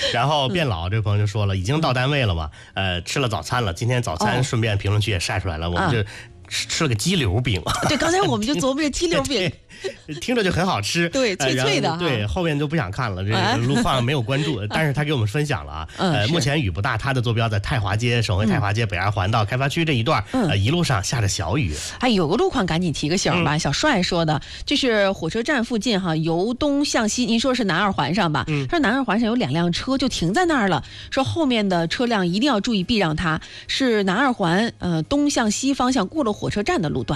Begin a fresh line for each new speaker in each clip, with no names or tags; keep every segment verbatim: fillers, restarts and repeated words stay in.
然后变老这位朋友就说了，已经到单位了嘛，呃，吃了早餐了，今天早餐顺便评论区也晒出来了，我们就吃吃了个鸡柳饼。
对，刚才我们就琢磨着鸡柳饼。
听着就很好吃，
对，脆脆的、呃、
对，后面就不想看了，这个路况没有关注，但是他给我们分享了啊，呃，目前雨不大，他的坐标在太华街、省会太华街、北二环到开发区这一段，呃，一路上下着小雨。
哎，有个路况赶紧提个醒吧，嗯、小帅说的，就是火车站附近哈，由东向西，您说是南二环上吧？嗯，说南二环上有两辆车就停在那儿了，说后面的车辆一定要注意避让它，是南二环呃东向西方向过了火车站的路段。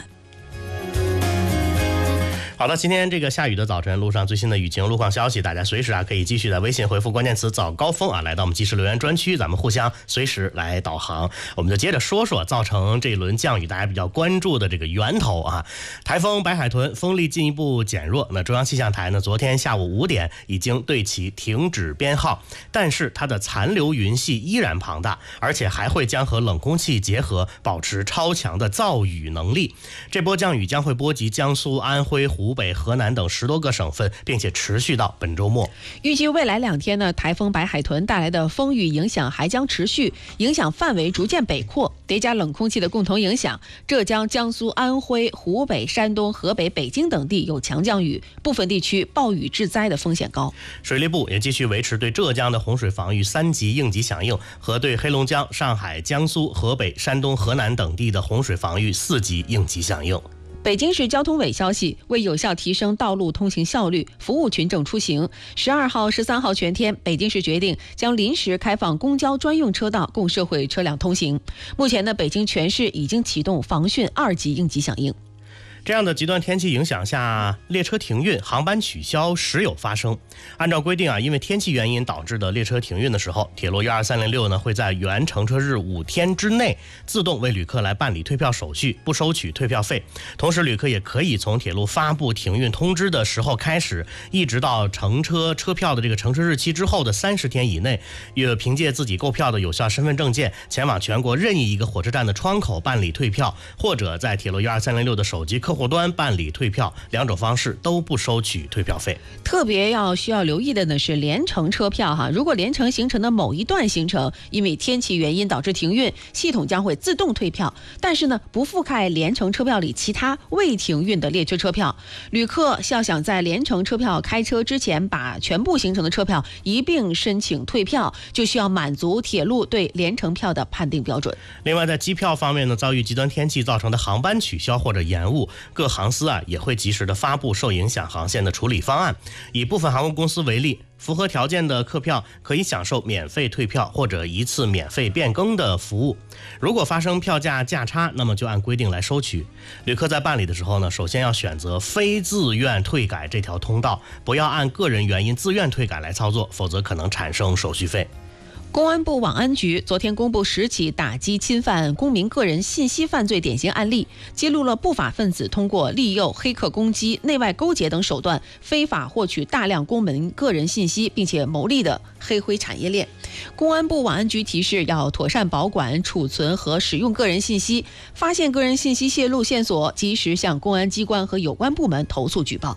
好的，今天这个下雨的早晨，路上最新的雨情路况消息，大家随时啊可以继续在微信回复关键词早高峰啊，来到我们即时留言专区，咱们互相随时来导航。我们就接着说说造成这一轮降雨大家比较关注的这个源头啊，台风白海豚风力进一步减弱，那中央气象台呢昨天下午五点已经对其停止编号，但是它的残留云系依然庞大，而且还会将和冷空气结合，保持超强的造雨能力。这波降雨将会波及江苏、安徽、湖北、河南等十多个省份，并且持续到本周末。
预计未来两天呢，台风白海豚带来的风雨影响还将持续，影响范围逐渐北扩，叠加冷空气的共同影响，浙江、江苏、安徽、湖北、山东、河北、北京等地有强降雨，部分地区暴雨致灾的风险高。
水利部也继续维持对浙江的洪水防御三级应急响应，和对黑龙江、上海、江苏、河北、山东、河南等地的洪水防御四级应急响应。
北京市交通委消息，为有效提升道路通行效率，服务群众出行，十二号、十三号全天，北京市决定将临时开放公交专用车道供社会车辆通行。目前呢，北京全市已经启动防汛二级应急响应。
这样的极端天气影响下，列车停运、航班取消时有发生。按照规定啊，因为天气原因导致的列车停运的时候，铁路一二三零六呢会在原乘车日五天之内自动为旅客来办理退票手续，不收取退票费。同时，旅客也可以从铁路发布停运通知的时候开始，一直到乘车车票的这个乘车日期之后的三十天以内，也凭借自己购票的有效身份证件，前往全国任意一个火车站的窗口办理退票，或者在铁路一二三零六的手机客户端办理退票，两种方式都不收取退票费。
特别要需要留意的呢是联程车票哈，如果联程行程的某一段行程因为天气原因导致停运，系统将会自动退票，但是呢不覆盖联程车票里其他未停运的列车车票。旅客要想在联程车票开车之前把全部行程的车票一并申请退票，就需要满足铁路对联程票的判定标准。
另外在机票方面呢，遭遇极端天气造成的航班取消或者延误，各航司啊也会及时的发布受影响航线的处理方案。以部分航空公司为例，符合条件的客票可以享受免费退票或者一次免费变更的服务。如果发生票价价差，那么就按规定来收取。旅客在办理的时候呢，首先要选择非自愿退改这条通道，不要按个人原因自愿退改来操作，否则可能产生手续费。
公安部网安局昨天公布十起打击侵犯公民个人信息犯罪典型案例，揭露了不法分子通过利诱、黑客攻击、内外勾结等手段，非法获取大量公民个人信息并且牟利的黑灰产业链。公安部网安局提示要妥善保管、储存和使用个人信息，发现个人信息泄露线索，及时向公安机关和有关部门投诉举报。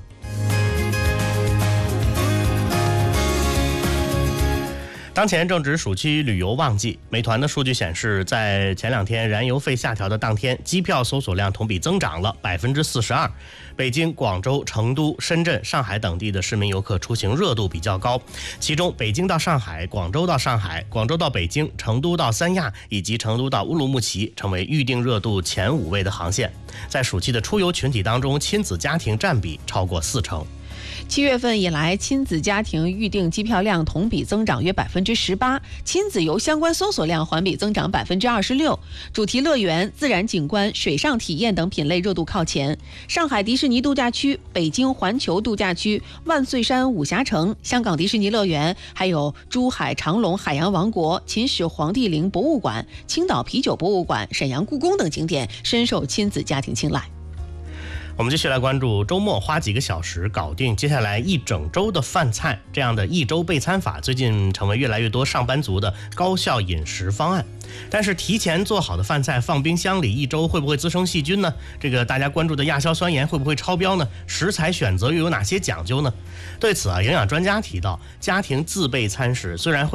当前正值暑期旅游旺季，美团的数据显示，在前两天燃油费下调的当天，机票搜索量同比增长了百分之四十二。北京、广州、成都、深圳、上海等地的市民游客出行热度比较高，其中北京到上海、广州到上海、广州到北京、成都到三亚以及成都到乌鲁木齐成为预订热度前五位的航线。在暑期的出游群体当中，亲子家庭占比超过四成。
七月份以来，亲子家庭预订机票量同比增长约百分之十八，亲子游相关搜索量环比增长百分之二十六。主题乐园、自然景观、水上体验等品类热度靠前。上海迪士尼度假区、北京环球度假区、万岁山武侠城、香港迪士尼乐园，还有珠海长隆海洋王国、秦始皇帝陵博物馆、青岛啤酒博物馆、沈阳故宫等景点深受亲子家庭青睐。
我们继续来关注周末花几个小时搞定接下来一整周的饭菜，这样的一周备餐法最近成为越来越多上班族的高效饮食方案。但是提前做好的饭菜放冰箱里一周会不会滋生细菌呢？这个大家关注的亚硝酸盐会不会超标呢？食材选择又有哪些讲究呢？对此啊，营养专家提到，家庭自备餐食虽然会